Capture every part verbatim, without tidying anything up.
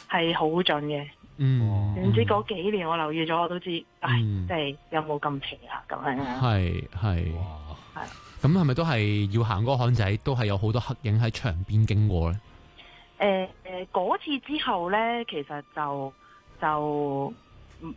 係好準嘅。 嗯， 唔知嗰幾年我留意咗，我都知，唉， 嗯即係有冇咁平啊咁樣啊？ 係係。 哇！ 係咁係咪都係要行嗰個巷仔，都係有好多黑影喺牆邊經過咧？ 誒誒，嗰次之後咧，其實就就嗯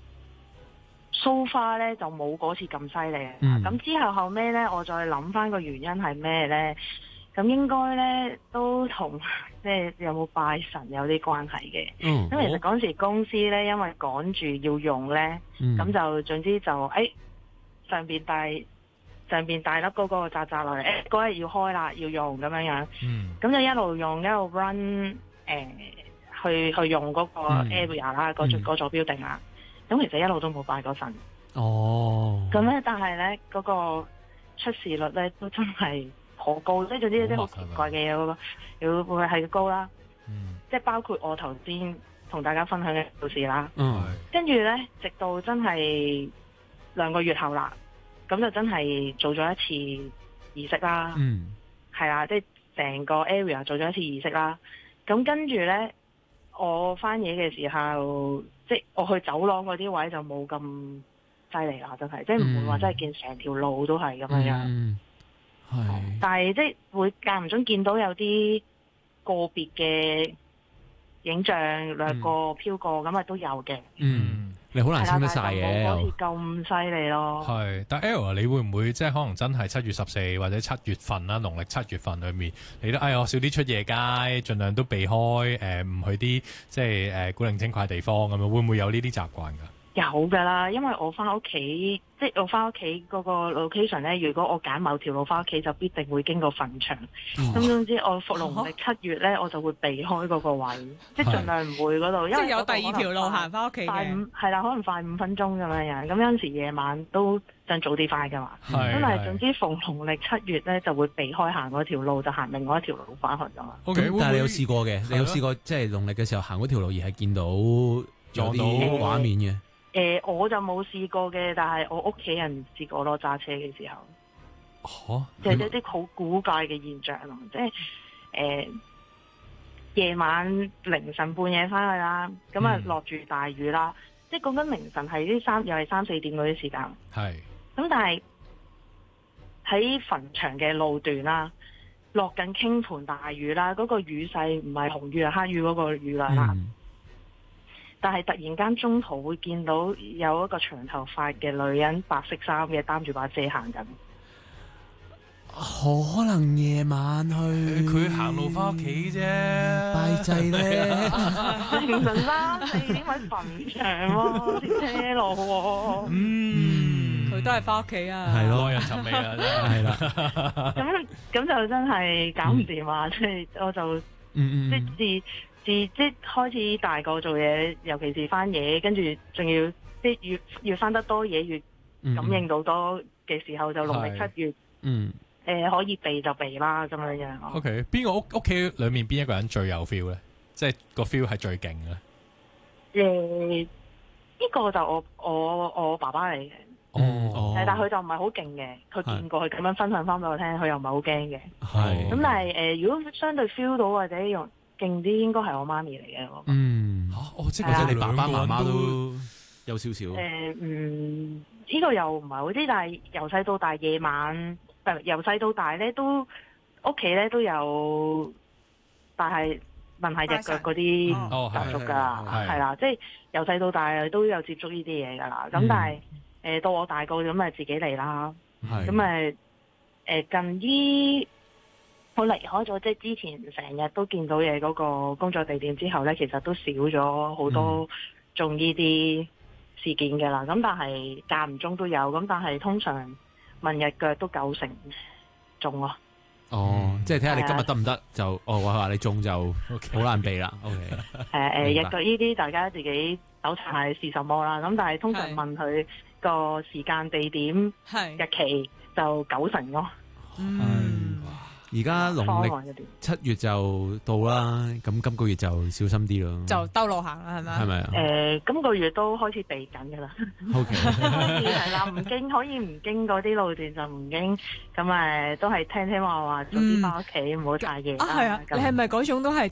so far 咧就冇嗰次咁犀利啊。 嗯咁之後後尾咧，我再諗翻個原因係咩咧？咁應該咧都同即係有冇拜神有啲關係嘅。 嗯， 咁其實嗰時公司咧，因為趕住要用咧， 嗯咁、就總之就誒、哎、上邊大上邊大粒嗰個扎扎落嚟，誒嗰日要開啦，要用咁樣樣， 嗯咁就一路用一路 run 誒、呃、去去用嗰個嗯 area 啦，嗰座嗯嗰座 building 啦。咁其實一路都冇拜過神。 哦， 咁咧，但係咧嗰個出事率咧都真係好高，即係總之有啲好奇怪嘅嘢，嗰個要會係高啦。 嗯即係包括我頭先同大家分享嘅故事啦。 嗯跟住呢，直到真係兩個月後啦，咁就真係做咗一次儀式啦。 嗯係啦，即係成個 area 做咗一次儀式啦。咁跟住呢，我翻嘢嘅時候，即係我去走廊嗰啲位就冇咁犀利啦，真係，即係唔會話真係見成條路都係咁樣樣。 嗯，係， 但係即係會間唔中見到有啲個別嘅影像掠過飄過咁啊都有嘅。 嗯，你好難清得晒嘅， 係啦，但係就冇好似咁犀利咯。 係，但 L 啊，你會唔會即係可能真係七月十四或者七月份啦，農曆七月份裏面，你都哎我少啲出夜街，盡量都避開誒唔去啲即係誒古靈精怪地方咁樣，會唔會有呢啲習慣㗎？ 有噶啦，因為我翻屋企，即係我翻屋企嗰個 location 咧。如果我揀某條路翻屋企，就必定會經過墳場。咁、 嗯總之，我復農曆七月咧，我就會避開嗰個位，即係盡量唔會嗰度，因為即係有第二條路行翻翻屋企快五嘅。 係啦，可能快五分鐘咁樣樣。咁有陣時夜晚都想早啲翻噶嘛。 係咁但係係總之，逢農曆七月咧就會避開行嗰條路，就行另外一條路翻去噶嘛。 OK， 咁但係你有試試過嘅？你有試過即係農曆嘅時候行嗰條路而係見到有撞到啲畫面嘅？ 誒、我就冇試過嘅，但係我屋企人試過咯，揸車嘅時候。 嚇即係一啲好古怪嘅現象咯，即係誒夜晚凌晨半夜翻去啦，咁啊嗯落住大雨啦，即係講緊凌晨係啲三又係三四點嗰啲時間， 係咁但係喺墳場嘅路段啦，落緊傾盆大雨啦，嗰、個雨勢唔係紅雨啊黑雨嗰個雨量啦， 嗯但係突然間中途會見到有一個長頭髮嘅女人，白色衫嘅擔住把遮行緊。 可能夜晚去佢行路翻屋企啫， 拜祭咧， 凌晨三四點喺墳場喎，條車路喎， 嗯， 佢都係翻屋企啊。 係咯耐人尋味啦，真係係啦， 咁咁就真係搞唔掂啊！即係我就嗯嗯即係自自即係開始大個做嘢，尤其是翻嘢，跟住仲要即係越越翻得多嘢，越嗯， 感應到多嘅時候，就農曆七月嗯， 誒可以避就避啦，咁樣樣咯。 OK，邊個屋屋企裏面邊一個人最有 feel 咧？即係個 feel 係最勁嘅。 誒呢個就我我我爸爸嚟嘅。 哦誒但係佢就唔係好勁嘅，佢見過佢咁樣分享翻俾我聽，佢又唔係好驚嘅。 係咁但係誒、呃，如果相對 feel 到或者用勁啲，應該係我媽咪嚟嘅。我覺得嗯， 嚇，哦，即係係啊即係你爸爸媽媽兩個人都有少少， 誒嗯，呢、個又唔係好啲，但係由細到大夜晚，唔係由細到大咧，都屋企咧都有，但係問下隻腳嗰啲哦係習俗㗎， 係係啦，即係由細到大都有接觸呢啲嘢㗎啦。咁、 嗯但係誒、呃到我大個咁咪自己嚟啦。 係咁誒誒近依我離開咗，即係之前成日都見到嘢嗰個工作地點之後咧，其實都少咗好多中呢啲事件嘅啦。咁但係間唔中都有，咁但係通常問日腳都九成中咯。 哦，即係睇下你今日得唔得就，哦，我話你中就好難避啦。OK， 誒誒明白日腳呢啲大家自己搜查係是什麼啦。咁但係通常係問佢個時間、地點、 係日期就九成咯。 嗯， 而家農曆方案嗰啲。 七月就到啦，咁今個月就小心啲咯， 就兜路行啦，係咪？ 係咪啊誒、今個月都開始避緊㗎啦。 ？OK， 可以係啦，唔經可以唔經嗰啲路段就唔經，咁誒都係聽聽話話，早啲翻屋企，唔好太夜啦。 啊，係啊， 咁你係咪嗰種都係